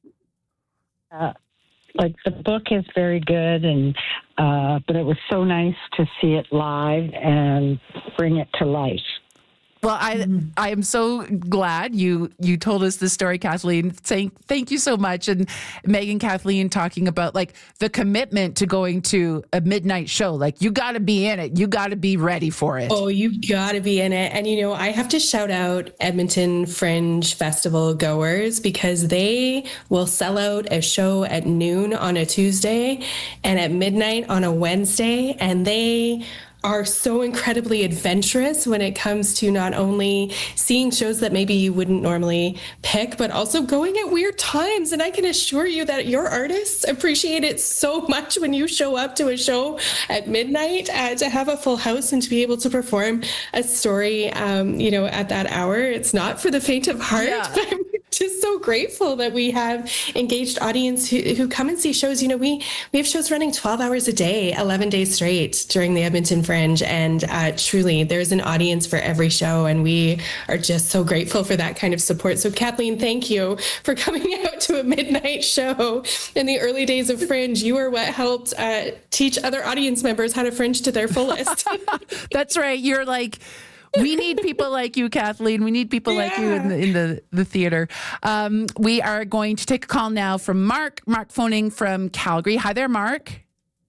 Uh, like, the book is very good, and uh, but it was so nice to see it live and bring it to life. Well, I I am so glad you you told us this story, Kathleen. Saying thank you so much, and Megan, Kathleen talking about like the commitment to going to a midnight show. Like, you got to be in it. You got to be ready for it. Oh, you got to be in it. And, you know, I have to shout out Edmonton Fringe Festival goers, because they will sell out a show at noon on a Tuesday and at midnight on a Wednesday. And they are so incredibly adventurous when it comes to not only seeing shows that maybe you wouldn't normally pick, but also going at weird times. And I can assure you that your artists appreciate it so much when you show up to a show at midnight, uh, to have a full house and to be able to perform a story, um, you know, at that hour. It's not for the faint of heart, Yeah. but I'm just so grateful that we have engaged audience who, who come and see shows. You know, we, we have shows running twelve hours a day, eleven days straight during the Edmonton Fringe. And uh, truly, there's an audience for every show. And we are just so grateful for that kind of support. So, Kathleen, thank you for coming out to a midnight show in the early days of Fringe. You are what helped uh, teach other audience members how to fringe to their fullest. That's right. You're like, we need people like you, Kathleen. We need people yeah. like you in the in the, the theater. Um, we are going to take a call now from Mark. Mark phoning from Calgary. Hi there, Mark.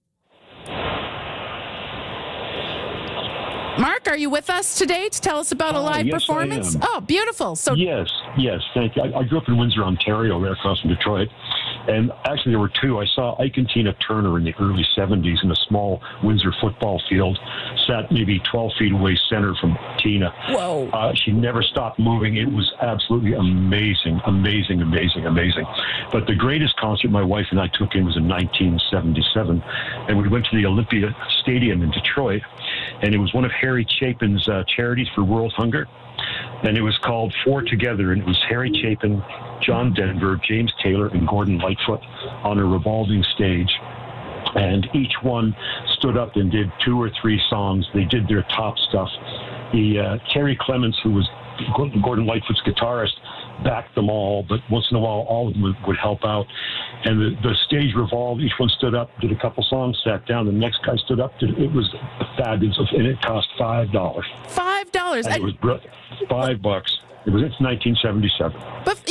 Mark, are you with us today to tell us about a live uh, yes, performance? I am. Oh, beautiful. So Yes, yes, thank you. I, I grew up in Windsor, Ontario, right across from Detroit. And actually, there were two. I saw Ike and Tina Turner in the early seventies in a small Windsor football field, sat maybe twelve feet away center from Tina. Whoa. Uh, she never stopped moving. It was absolutely amazing, amazing, amazing, amazing. But the greatest concert my wife and I took in was in nineteen seventy-seven. And we went to the Olympia Stadium in Detroit. And it was one of Harry Chapin's uh, charities for world hunger. And it was called Four Together. And it was Harry Chapin, John Denver, James Taylor, and Gordon Lightfoot on a revolving stage. And each one stood up and did two or three songs. They did their top stuff. The uh, Kerry Clements, who was Gordon Lightfoot's guitarist, backed them all, but once in a while all of them would, would help out. And the, the stage revolved. Each one stood up, did a couple songs, sat down. The next guy stood up. Did, it was fabulous, and it cost five dollars. Five dollars. It was brilliant. Five bucks. It was. It's nineteen seventy-seven. But five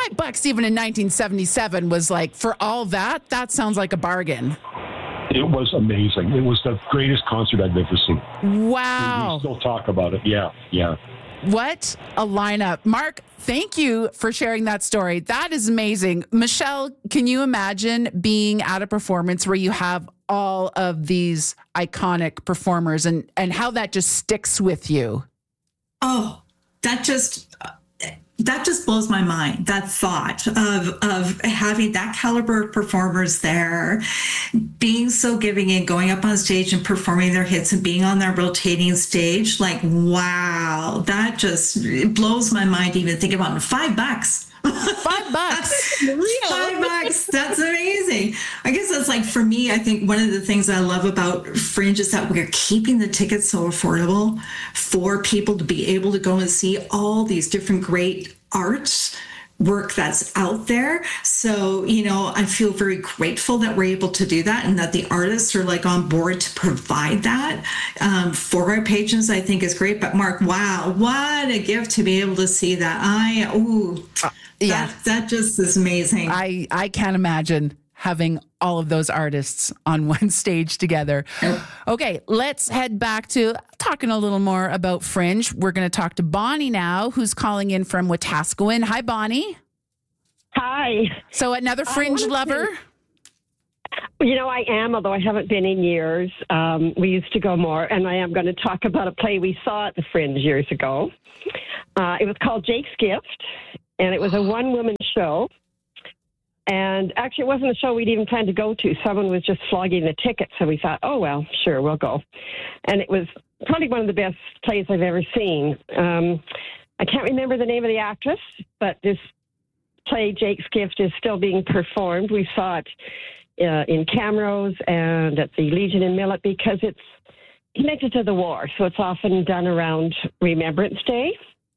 five bucks even in nineteen seventy-seven was like, for all that, that sounds like a bargain. It was amazing. It was the greatest concert I've ever seen. Wow. We still talk about it. Yeah, yeah. What a lineup. Mark, thank you for sharing that story. That is amazing. Michelle, can you imagine being at a performance where you have all of these iconic performers and, and how that just sticks with you? Oh, that just... That just blows my mind, that thought of of having that caliber of performers there, being so giving and going up on stage and performing their hits and being on that rotating stage. Like, wow, that just it blows my mind to even think about it. Five bucks. Five bucks. Five bucks. That's amazing. I guess that's like, for me, I think one of the things I love about Fringe is that we're keeping the tickets so affordable for people to be able to go and see all these different great arts work that's out there. So, you know, I feel very grateful that we're able to do that and that the artists are like on board to provide that um, for our patrons. I think is great. But Mark, wow, what a gift to be able to see that. I, ooh, uh, yeah, that, that just is amazing. I, I can't imagine having all of those artists on one stage together. Okay, let's head back to talking a little more about Fringe. We're going to talk to Bonnie now, who's calling in from Wetaskiwin. Hi, Bonnie. Hi. So another Fringe lover? To, you know, I am, although I haven't been in years. Um, we used to go more, and I am going to talk about a play we saw at the Fringe years ago. Uh, it was called Jake's Gift, and it was a one-woman show. And actually, it wasn't a show we'd even planned to go to. Someone was just flogging the ticket, so we thought, oh, well, sure, we'll go. And it was probably one of the best plays I've ever seen. Um, I can't remember the name of the actress, but this play, Jake's Gift, is still being performed. We saw it uh, in Camrose and at the Legion in Millet because it's connected to the war, so it's often done around Remembrance Day.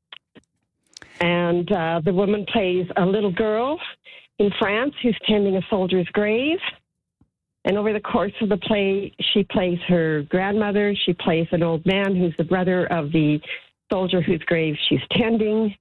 And uh, the woman plays a little girl in France who's tending a soldier's grave. And over the course of the play, she plays her grandmother. She plays an old man who's the brother of the soldier whose grave she's tending.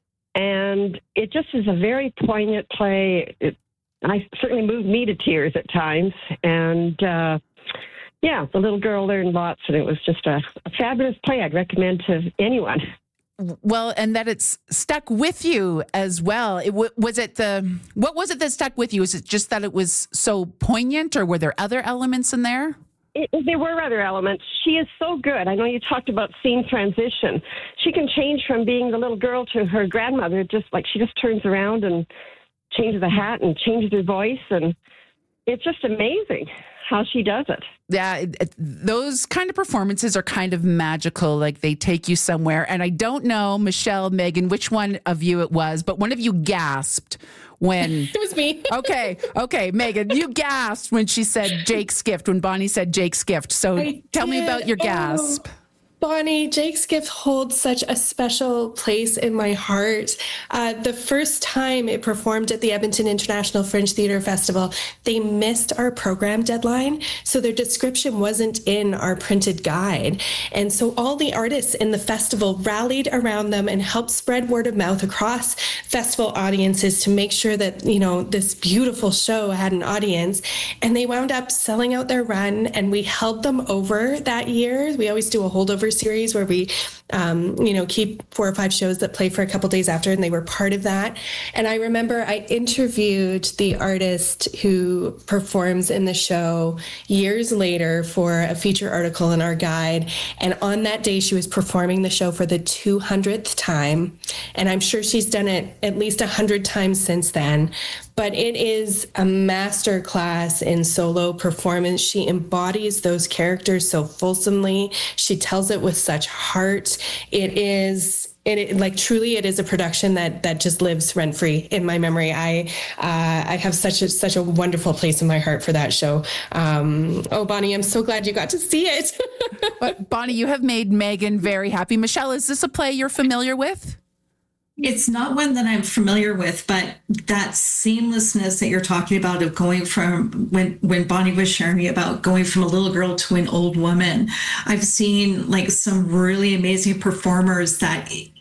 And it just is a very poignant play. It, I certainly moved me to tears at times. And uh, yeah, the little girl learned lots, and it was just a, a fabulous play I'd recommend to anyone. Well, and that it's stuck with you as well. It w- was it the what was it that stuck with you? Is it just that it was so poignant, or were there other elements in there? It, there were other elements. She is so good. I know you talked about scene transition. She can change from being the little girl to her grandmother. Just like she just turns around and changes the hat and changes her voice, and it's just amazing how she does it. Yeah, it, it, those kind of performances are kind of magical. Like they take you somewhere. And I don't know, Michelle, Megan, which one of you it was, but one of you gasped when... It was me. Okay, okay, Megan, you gasped when she said Jake's Gift, when Bonnie said Jake's Gift. So I tell did. me about your gasp. Oh. Bonnie, Jake's Gift holds such a special place in my heart. Uh, the first time it performed at the Edmonton International Fringe Theatre Festival, they missed our program deadline, so their description wasn't in our printed guide. And so all the artists in the festival rallied around them and helped spread word of mouth across festival audiences to make sure that, you know, this beautiful show had an audience. And they wound up selling out their run, and we held them over that year. We always do a holdover series where we, um, you know, keep four or five shows that play for a couple days after, and they were part of that. And I remember I interviewed the artist who performs in the show years later for a feature article in our guide. And on that day, she was performing the show for the two hundredth time. And I'm sure she's done it at least one hundred times since then. But it is a master class in solo performance. She embodies those characters so fulsomely. She tells it with such heart. It is, it like truly, it is a production that that just lives rent free in my memory. I uh, I have such a such a wonderful place in my heart for that show. Um, oh, Bonnie, I'm so glad you got to see it. But Bonnie, you have made Megan very happy. Michelle, is this a play you're familiar with? It's not one that I'm familiar with, but that seamlessness that you're talking about of going from when, when Bonnie was sharing me about going from a little girl to an old woman, I've seen like some really amazing performers that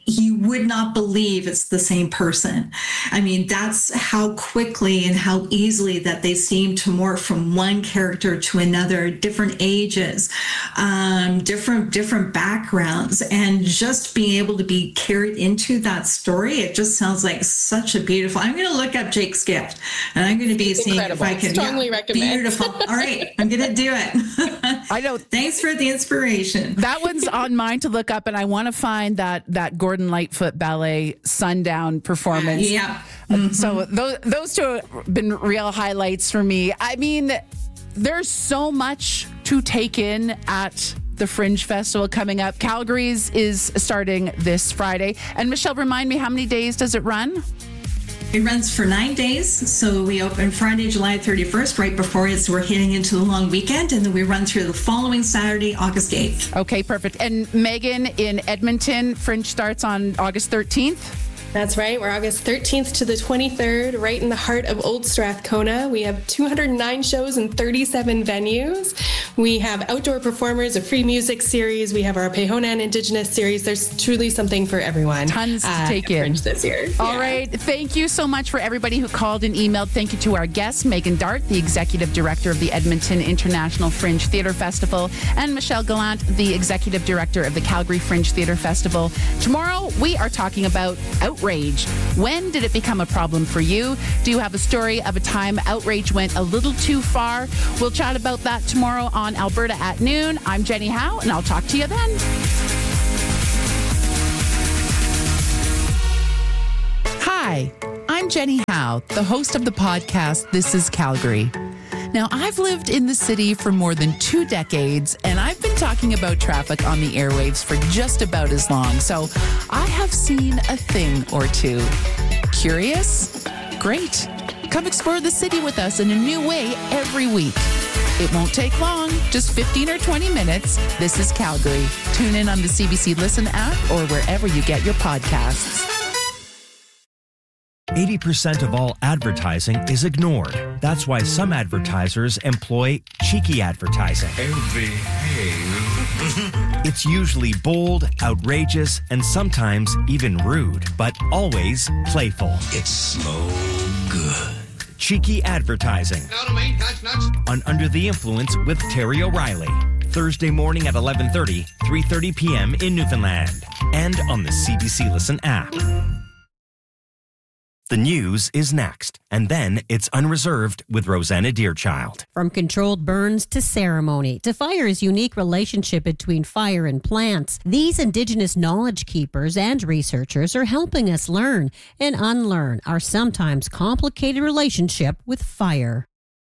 you would not believe it's the same person. I mean, that's how quickly and how easily that they seem to morph from one character to another, different ages, um, different different backgrounds, and just being able to be carried into that story. It just sounds like such a beautiful. I'm going to look up Jake's Gift, and I'm going to be seeing if I can. Strongly yeah, recommend. Beautiful. All right, I'm going to do it. I know. Thanks for the inspiration. That one's on mine to look up, and I want to find that that Gordon Lightfoot Ballet Sundown performance. Yeah. Mm-hmm. So those those two have been real highlights for me. I mean, there's so much to take in at the Fringe Festival coming up. Calgary's is starting this Friday. And Michelle, remind me, how many days does it run? It runs for nine days. So we open Friday, July thirty-first, right before it's we're heading into the long weekend. And then we run through the following Saturday, August eighth. Okay, perfect. And Megan, in Edmonton, Fringe starts on August thirteenth. That's right. We're August thirteenth to the twenty-third, right in the heart of Old Strathcona. We have two hundred nine shows in thirty-seven venues. We have outdoor performers, a free music series. We have our Pehonan Indigenous series. There's truly something for everyone. Tons to uh, take in this year. All yeah. right. Thank you so much for everybody who called and emailed. Thank you to our guests, Megan Dart, the Executive Director of the Edmonton International Fringe Theatre Festival, and Michelle Gallant, the Executive Director of the Calgary Fringe Theatre Festival. Tomorrow, we are talking about outrage. When did it become a problem for you? Do you have a story of a time outrage went a little too far? We'll chat about that tomorrow on Alberta at noon. I'm Jenny Howe, and I'll talk to you then. Hi, I'm Jenny Howe, the host of the podcast This is Calgary. Now, I've lived in the city for more than two decades, and I've been talking about traffic on the airwaves for just about as long, so I have seen a thing or two. Curious? Great. Come explore the city with us in a new way every week. It won't take long, just fifteen or twenty minutes. This is Calgary. Tune in on the C B C Listen app or wherever you get your podcasts. eighty percent of all advertising is ignored. That's why some advertisers employ cheeky advertising. It's usually bold, outrageous, and sometimes even rude, but always playful. It's so good. Cheeky advertising. On Under the Influence with Terry O'Reilly. Thursday morning at eleven thirty, three thirty p.m. in Newfoundland. And on the C B C Listen app. The news is next, and then it's Unreserved with Rosanna Deerchild. From controlled burns to ceremony, to fire's unique relationship between fire and plants, these Indigenous knowledge keepers and researchers are helping us learn and unlearn our sometimes complicated relationship with fire.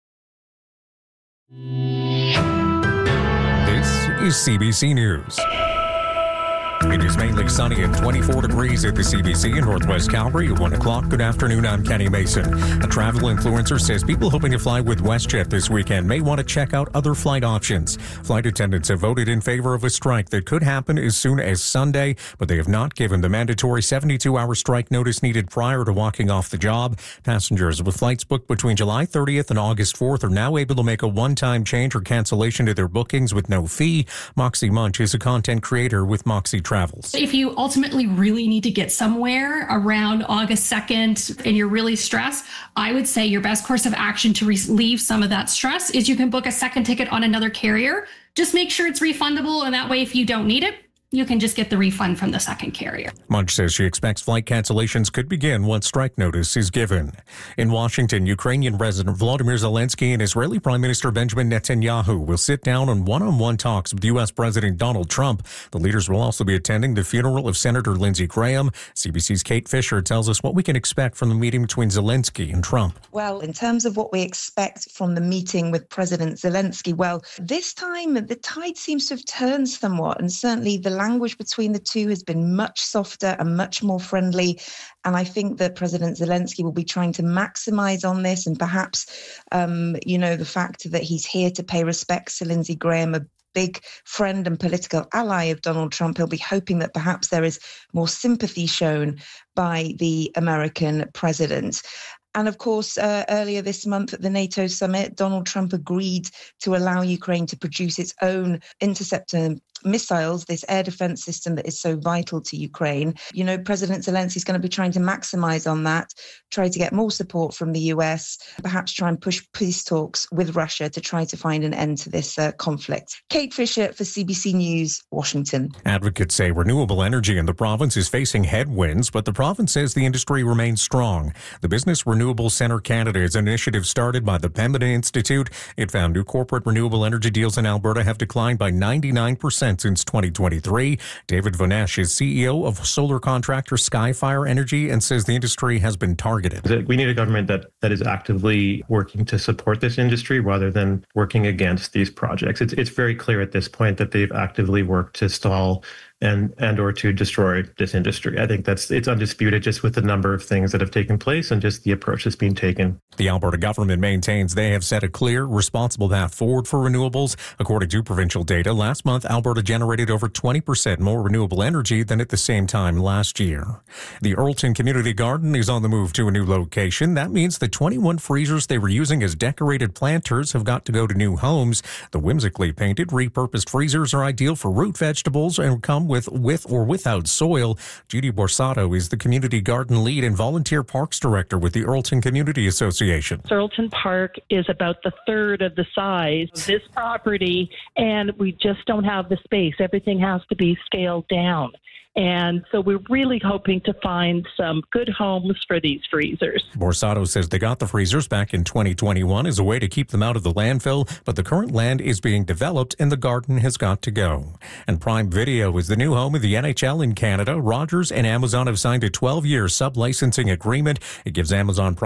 This is C B C News. It is mainly sunny and twenty-four degrees at the C B C in Northwest Calgary at one o'clock. Good afternoon, I'm Kenny Mason. A travel influencer says people hoping to fly with WestJet this weekend may want to check out other flight options. Flight attendants have voted in favor of a strike that could happen as soon as Sunday, but they have not given the mandatory seventy-two hour strike notice needed prior to walking off the job. Passengers with flights booked between July thirtieth and August fourth are now able to make a one-time change or cancellation to their bookings with no fee. Moxie Munch is a content creator with Moxie Travels. If you ultimately really need to get somewhere around August second and you're really stressed, I would say your best course of action to relieve some of that stress is you can book a second ticket on another carrier. Just make sure it's refundable, and that way if you don't need it, you can just get the refund from the second carrier. Munch says she expects flight cancellations could begin once strike notice is given. In Washington, Ukrainian President Volodymyr Zelensky and Israeli Prime Minister Benjamin Netanyahu will sit down on one-on-one talks with U S. President Donald Trump. The leaders will also be attending the funeral of Senator Lindsey Graham. C B C's Kate Fisher tells us what we can expect from the meeting between Zelensky and Trump. Well, in terms of what we expect from the meeting with President Zelensky, well, this time the tide seems to have turned somewhat, and certainly the language between the two has been much softer and much more friendly. And I think that President Zelensky will be trying to maximize on this, and perhaps, um, you know, the fact that he's here to pay respects to Lindsey Graham, a big friend and political ally of Donald Trump. He'll be hoping that perhaps there is more sympathy shown by the American president. And of course, uh, earlier this month at the NATO summit, Donald Trump agreed to allow Ukraine to produce its own interceptor missiles, this air defense system that is so vital to Ukraine. You know, President Zelensky is going to be trying to maximize on that, try to get more support from the U S, perhaps try and push peace talks with Russia to try to find an end to this uh, conflict. Kate Fisher for C B C News, Washington. Advocates say renewable energy in the province is facing headwinds, but the province says the industry remains strong. The Business Renewable Centre Canada is an initiative started by the Pembina Institute. It found new corporate renewable energy deals in Alberta have declined by ninety-nine percent since twenty twenty-three. David Vonesh is C E O of solar contractor Skyfire Energy and says the industry has been targeted. We need a government that, that is actively working to support this industry rather than working against these projects. It's, it's very clear at this point that they've actively worked to stall and and or to destroy this industry. I think that's it's undisputed just with the number of things that have taken place and just the approach that's being taken. The Alberta government maintains they have set a clear, responsible path forward for renewables. According to provincial data, last month Alberta generated over twenty percent more renewable energy than at the same time last year. The Earlton Community Garden is on the move to a new location. That means the twenty-one freezers they were using as decorated planters have got to go to new homes. The whimsically painted, repurposed freezers are ideal for root vegetables and come with with or without soil. Judy Borsato is the community garden lead and volunteer parks director with the Earlton Community Association. Earlton Park is about the third of the size of this property, and we just don't have the space. Everything has to be scaled down. And so we're really hoping to find some good homes for these freezers. Borsato says they got the freezers back in twenty twenty-one as a way to keep them out of the landfill, but the current land is being developed and the garden has got to go. And Prime Video is the new home of the N H L in Canada. Rogers and Amazon have signed a twelve-year sub-licensing agreement. It gives Amazon Prime